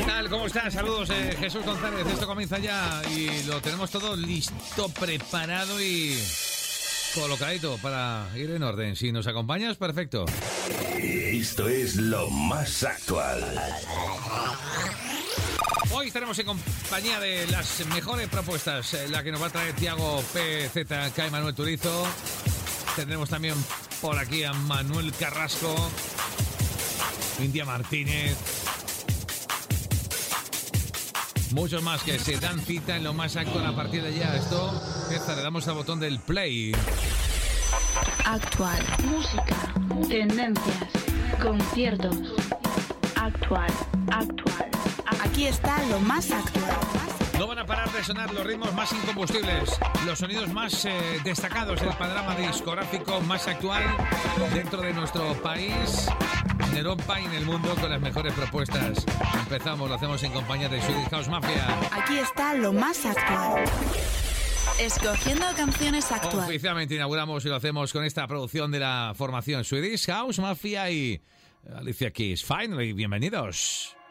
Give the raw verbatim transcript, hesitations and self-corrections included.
tal? ¿Cómo están? Saludos, eh, Jesús González. Esto comienza ya y lo tenemos todo listo, preparado y colocadito para ir en orden. Si nos acompañas, perfecto. Esto es lo más actual. Hoy estaremos en compañía de las mejores propuestas, la que nos va a traer Tiago P Z K y Manuel Turizo. Tendremos también por aquí a Manuel Carrasco, India Martínez, muchos más que se dan cita en lo más actual a partir de ya. Esto empieza, le damos al botón del play. Actual, música, tendencias, conciertos. Actual, actual. Aquí está lo más actual. No van a parar de sonar los ritmos más incombustibles, los sonidos más eh, destacados del panorama discográfico más actual dentro de nuestro país, en Europa y en el mundo, con las mejores propuestas. Empezamos, lo hacemos en compañía de Swedish House Mafia. Aquí está lo más actual. Escogiendo canciones actuales. Oficialmente inauguramos y lo hacemos con esta producción de la formación Swedish House Mafia y Alicia Keys. Finally, bienvenidos.